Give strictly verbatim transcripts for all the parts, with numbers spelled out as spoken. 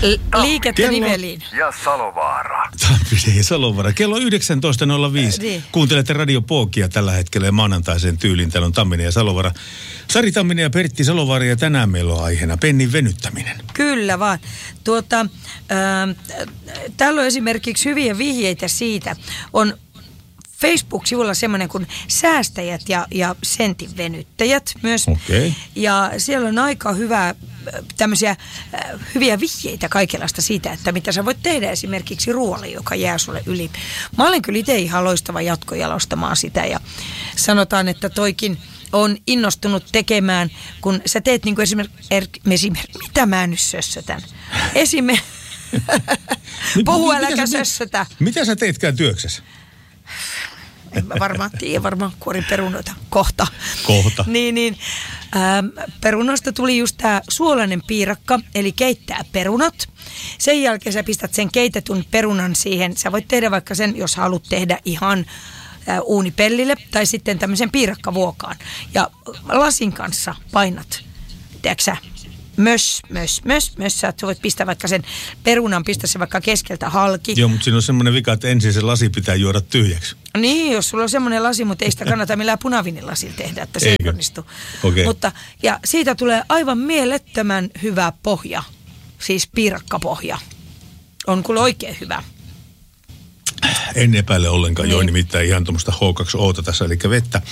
L- liikettä Kello... niveliin. Ja Salovaara. Tampere ja Salovaara. Kello yhdeksäntoista nolla viisi. Niin. Kuuntelette Radio Pookia tällä hetkellä ja maanantaisen tyyliin. Täällä on Tamminen ja Salovaara. Sari Tamminen ja Pertti Salovaara ja tänään meillä on aiheena pennin venyttäminen. Kyllä vaan. Tuota, äh, täällä on esimerkiksi hyviä vihjeitä siitä. On Facebook-sivulla semmoinen kuin säästäjät ja, ja sentin venyttäjät myös. Okay. Ja siellä on aika hyvää, tämmöisiä äh, hyviä vihjeitä kaikenlaista siitä, että mitä sä voit tehdä esimerkiksi ruoalle, joka jää sulle yli. Mä olen kyllä itse ihan loistava jatkojalostamaan sitä ja sanotaan, että toikin on innostunut tekemään, kun sä teet niin kuin esimerkiksi, er, esimerkiksi mitä mä nyt sössötän? Esimerkiksi, puhu äläkä sössötä. Mitä sä teetkään työksessä? En mä varmaan tiedä, varmaan kuorin perunoita kohta. Kohta. niin, niin. Ähm, perunoista tuli just tää suolainen piirakka, eli keittää perunat. Sen jälkeen sä pistät sen keitetyn perunan siihen. Sä voit tehdä vaikka sen, jos haluat tehdä ihan äh, uunipellille tai sitten tämmöisen piirakkavuokaan. Ja lasin kanssa painat, tiedätkö sä? Mös, mös, mös, mös. Sä voit pistää vaikka sen perunan, pistää se vaikka keskeltä halki. Joo, mutta siinä on semmoinen vika, että ensin se lasi pitää juoda tyhjäksi. Niin, jos sulla on semmoinen lasi, mutta ei sitä kannata millään punavinilasilla tehdä, että se ei onnistu. Okay. Mutta, ja siitä tulee aivan mielettömän hyvä pohja, siis piirakkapohja. On kyllä oikein hyvä. En epäile ollenkaan, niin. Joo, nimittäin ihan tuommoista H kaksi O:ta tässä, eli vettä.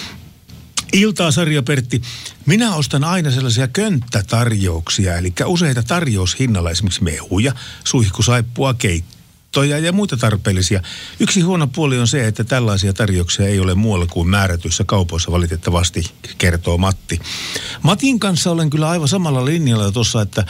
Iltaa, Sari ja Pertti. Minä ostan aina sellaisia könttätarjouksia, eli useita tarjoushinnalla, esimerkiksi mehuja, suihkusaippua, keittoja ja muita tarpeellisia. Yksi huono puoli on se, että tällaisia tarjouksia ei ole muualla kuin määrätyissä kaupoissa valitettavasti, kertoo Matti. Matin kanssa olen kyllä aivan samalla linjalla tuossa, että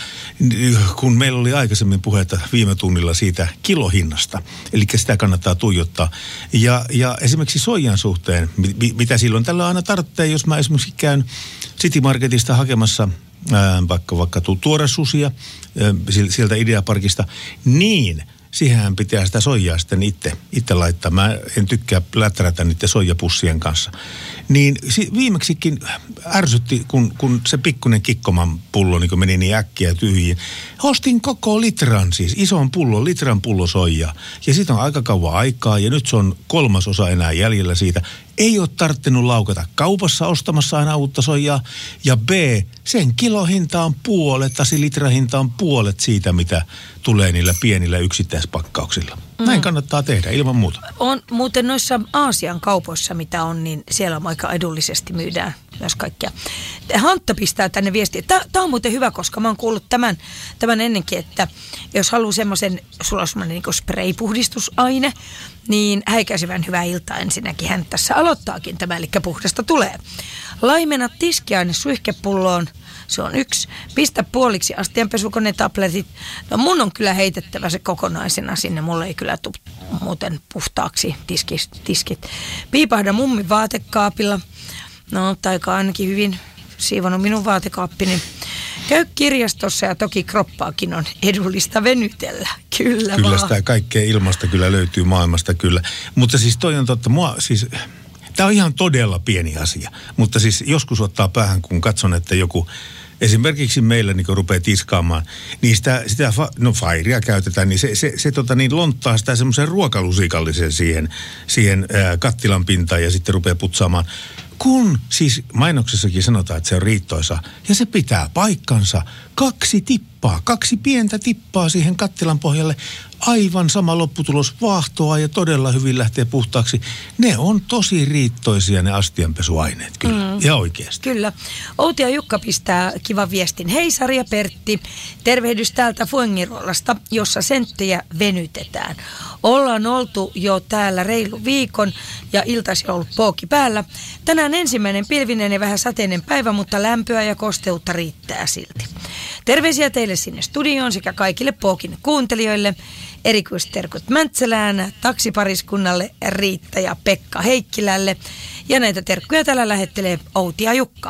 kun meillä oli aikaisemmin puhetta viime tunnilla siitä kilohinnasta, eli sitä kannattaa tuijottaa. Ja, ja esimerkiksi soijan suhteen, mitä silloin tällä aina tarvitsee, jos mä esimerkiksi käyn City Marketista hakemassa ää, vaikka, vaikka tuoresusia ää, sieltä Ideaparkista, niin siihen pitää sitä soijaa sitten itse, itse laittaa. Mä en tykkää läträtä niiden soijapussien kanssa. Niin viimeksikin ärsytti, kun, kun se pikkuinen kikkoman pullo niin meni niin äkkiä tyhjiin. Ostin koko litran siis, ison pullon, litran pullo soijaa. Ja siitä on aika kauan aikaa ja nyt se on kolmas osa enää jäljellä siitä. Ei ole tarttinut laukata kaupassa ostamassa aina uutta soijaa. Ja B, sen kilohinta on puolet, tai se litrahinta on puolet siitä, mitä tulee niillä pienillä yksittäispakkauksilla. Mm. Näin kannattaa tehdä ilman muuta. On muuten noissa Aasian kaupoissa, mitä on, niin siellä on aika edullisesti myydään myös kaikkea. Hantta pistää tänne viestiä. Tämä on muuten hyvä, koska mä oon kuullut tämän, tämän ennenkin, että jos haluaa semmoisen, sulla on semmoinen niin spraypuhdistusaine, niin häikäisevän hyvää iltaa ensinnäkin. Hän tässä aloittaakin tämä, eli puhdasta tulee. Laimena tiskiaine suihkepulloon. Se on yksi. Pistä puoliksi astianpesukonetabletit. No mun on kyllä heitettävä se kokonaisena sinne. Mulle ei kyllä tule muuten puhtaaksi tiskis, tiskit. Piipahda mummin vaatekaapilla. No, taika ainakin hyvin siivonut minun vaatekaappini. Käy kirjastossa ja toki kroppaakin on edullista venytellä. Kyllä Kyllä vaan. Sitä kaikkea ilmasta kyllä löytyy maailmasta kyllä. Mutta siis toi on totta. Mua siis... Tämä on ihan todella pieni asia, mutta siis joskus ottaa päähän, kun katson, että joku esimerkiksi meillä niin kun rupeaa tiskaamaan, niin sitä, sitä no fairia käytetään, niin se, se, se tota, niin lonttaa sitä semmoisen ruokalusikallisen siihen, siihen ää, kattilan pintaan ja sitten rupeaa putsaamaan. Kun siis mainoksessakin sanotaan, että se on riittoisa ja se pitää paikkansa, kaksi tippaa, kaksi pientä tippaa siihen kattilan pohjalle, aivan sama lopputulos, vaahtoa ja todella hyvin lähtee puhtaaksi. Ne on tosi riittoisia ne astianpesuaineet, kyllä, mm. ja oikeasti. Kyllä. Outi ja Jukka pistää kivan viestin. Hei Sari ja Pertti, tervehdys täältä Fuengirolasta, jossa senttejä venytetään. Ollaan oltu jo täällä reilu viikon ja iltaisin on ollut pooki päällä. Tänään ensimmäinen pilvinen ja vähän sateinen päivä, mutta lämpöä ja kosteutta riittää silti. Terveisiä teille sinne studioon sekä kaikille pookin kuuntelijoille. Erikoisterkut Mäntsälään, taksipariskunnalle Riitta ja Pekka Heikkilälle. Ja näitä terkkuja täällä lähettelee Outi ja Jukka.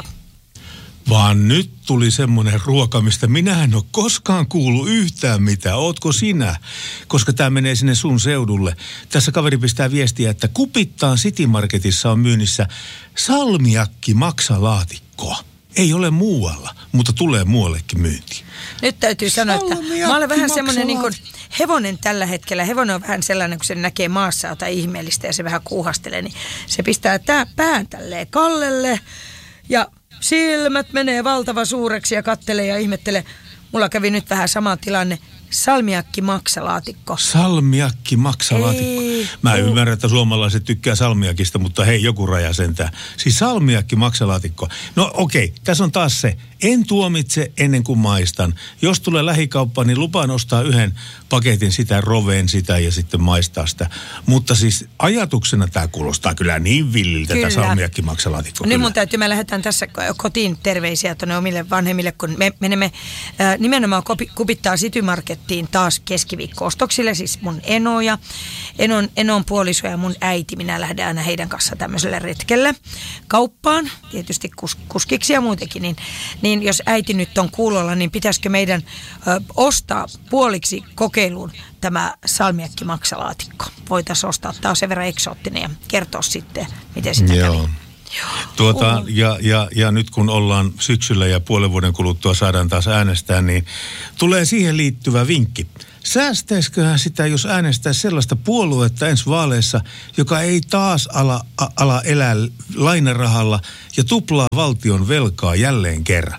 Vaan nyt tuli semmoinen ruoka, mistä minä en ole koskaan kuullut yhtään mitään. Ootko sinä? Koska tämä menee sinne sun seudulle. Tässä kaveri pistää viestiä, että Kupittaan City Marketissa on myynnissä salmiakki maksalaatikkoa. ei ole muualla, mutta tulee muuallekin myyntiin. Nyt täytyy sanoa, että mä olen vähän semmoinen niin kuin hevonen tällä hetkellä. Hevonen on vähän sellainen, kun se näkee maassa jotain ihmeellistä ja se vähän kuuhastelee, niin se pistää tää pään tälleen kallelle ja silmät menee valtava suureksi ja kattelee ja ihmettelee. Mulla kävi nyt vähän sama tilanne. Salmiakki maksalaatikko. Salmiakki maksalaatikko. Ei, Mä ei. ymmärrän, että suomalaiset tykkää salmiakista, mutta hei, joku raja sentään. Siis salmiakki maksalaatikko. No okei, okay, tässä on taas se. En tuomitse ennen kuin maistan. Jos tulee lähikauppaan, niin lupaan ostaa yhden paketin sitä, roveen sitä ja sitten maistaa sitä. Mutta siis ajatuksena tämä kuulostaa kyllä niin villiltä, tämä salmiakki maksalaatikko. Nyt mun täytyy, me lähdetään tässä kotiin terveisiä tuonne omille vanhemmille, kun me menemme äh, nimenomaan kopi, kupittaa City Markettiin taas keskiviikko-ostoksille, siis mun eno ja enon, enon puoliso ja mun äiti. Minä lähden aina heidän kanssa tämmöiselle retkelle kauppaan, tietysti kus, kuskiksi ja muutenkin, niin, niin jos äiti nyt on kuulolla, niin pitäisikö meidän ö, ostaa puoliksi kokeiluun tämä salmiakki maksalaatikko? Voitaisiin ostaa, tämä on sen verran eksoottinen ja kertoa sitten, miten sitä Joo. kävi. Tuota, ja, ja, ja nyt kun ollaan syksyllä ja puolen vuoden kuluttua saadaan taas äänestää, niin tulee siihen liittyvä vinkki. Säästäisiköhän sitä, jos äänestää sellaista puoluetta ensi vaaleissa, joka ei taas ala, a, ala elää lainarahalla ja tuplaa valtion velkaa jälleen kerran?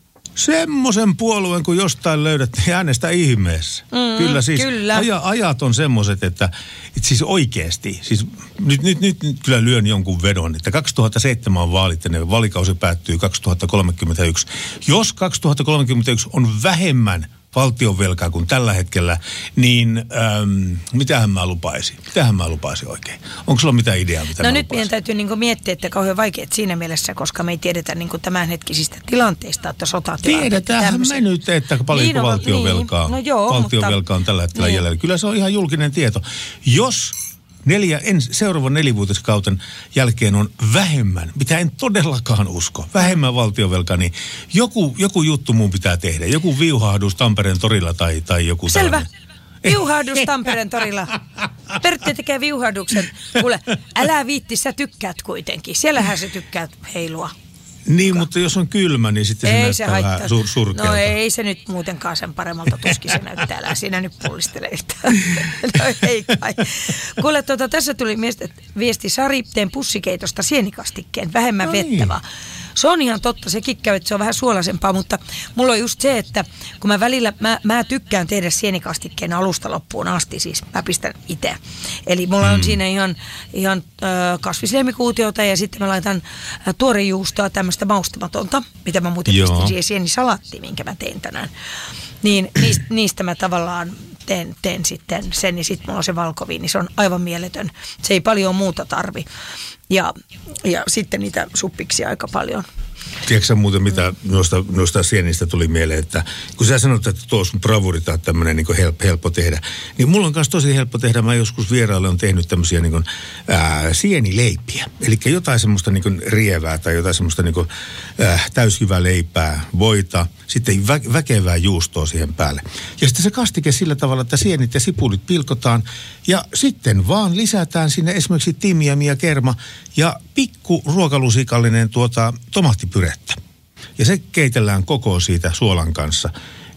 Semmoisen puolueen, kun jostain löydät, niin äänestä ihmeessä. Mm, kyllä siis kyllä. Aja, ajat on semmoiset, että, että siis oikeasti, siis nyt, nyt, nyt, nyt kyllä lyön jonkun vedon, että kaksituhattaseitsemän on vaalit ja ne valikausi päättyy kaksituhattakolmekymmentäyksi. Jos kaksituhattakolmekymmentäyksi on vähemmän valtionvelkaa kuin tällä hetkellä, niin äm, mitähän mä lupaisin? Mitähän mä lupaisin oikein? Onko sulla mitään ideaa, mitä No mä nyt lupaisin? meidän täytyy niin miettiä, että kauhean vaikeat siinä mielessä, koska me ei tiedetä niin tämänhetkisistä tilanteista, että sotatilanteet. Tiedetään me nyt, että paljonko niin, no, valtionvelkaa, niin. No joo, valtionvelkaa mutta, on tällä hetkellä niin. jäljellä. Kyllä se on ihan julkinen tieto. Jos neljä, ens, seuraavan nelivuotiskauten jälkeen on vähemmän, mitä en todellakaan usko, vähemmän valtionvelkaa, niin joku, joku juttu mun pitää tehdä. Joku viuhahdus Tampereen torilla tai, tai joku Selvä. tällainen. Viuhahdus Tampereen torilla. Pertti tekee viuhahduksen. Kuule, älä viitti, sä tykkäät kuitenkin. Siellähän sä tykkäät heilua. Niin, mutta jos on kylmä, niin sitten se Ei näyttää se vähän haittaa. sur- surkealta. No ei se nyt muutenkaan sen paremmalta tuskin se näyttää. Älä siinä nyt pullistele yhtään. No ei kai. Kuule, tuota, tässä tuli viesti Sari, teen pussikeitosta sienikastikkeen, vähemmän no vettä niin. vaan. Se on ihan totta, sekin käy, että se on vähän suolaisempaa, mutta mulla on just se, että kun mä välillä, mä, mä tykkään tehdä sienikastikkeen alusta loppuun asti, siis mä pistän itse. Eli mulla on mm. siinä ihan, ihan äh, kasvisleimikuutiota ja sitten mä laitan äh, tuorejuustoa, tämmöistä maustamatonta, mitä mä muuten Joo. pistin siihen sienisalaattiin, minkä mä tein tänään. Niin niistä, niistä mä tavallaan teen, teen sitten sen, niin sitten mulla on se valkoviini, se on aivan mieletön. Se ei paljon muuta tarvi. Ja, ja sitten niitä suppiksi aika paljon. Tiedätkö sä muuten, mitä noista, noista sienistä tuli mieleen, että kun sä sanot, että tuo sun bravuri tai tämmöinen niin helppo, helppo tehdä, niin mulla on myös tosi helppo tehdä. Mä joskus vieraille on tehnyt tämmöisiä niin kuin, ää, sienileipiä. Eli jotain semmoista niin kuin rievää tai jotain semmoista niin kuin, ää, täysjyvää leipää, voita, sitten vä, väkevää juustoa siihen päälle. Ja sitten se kastike sillä tavalla, että sienit ja sipulit pilkotaan ja sitten vaan lisätään sinne esimerkiksi timjami ja kerma ja pikku ruokalusikallinen tuota tomaattipyrettä. Ja se keitellään koko siitä suolan kanssa.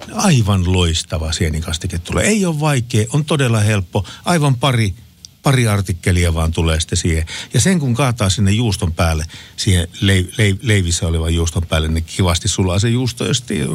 Aivan loistava sienikastike tulee. Ei ole vaikea, on todella helppo. Aivan pari, pari artikkelia vaan tulee sitten siihen. Ja sen kun kaataa sinne juuston päälle, siihen leiv, leiv, leivissä olevan juuston päälle, niin kivasti sulaa se juusto. Ja sitten...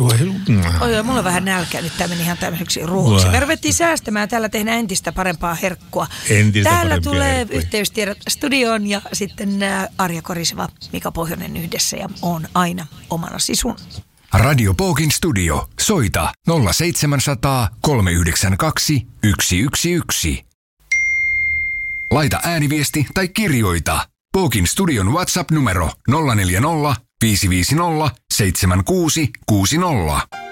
Oi, mulla on vähän nälkää. Nyt tämä meni ihan tämmöiseksi ruoaksi. Me ruvettiin säästämään. Täällä tehdään entistä parempaa herkkua. Entistä Täällä tulee herkkuja. yhteystiedot studioon ja sitten Arja Koriseva, Mika Pohjonen yhdessä ja on aina omana sisun. Radio Pookin studio. Soita nolla seitsemänsataa kolmeyhdeksänkymmentäkaksi yksi yksi yksi. Laita ääniviesti tai kirjoita. Pookin studion WhatsApp-numero nolla neljä nolla viisi viisi nolla seitsemän kuusi kuusi nolla.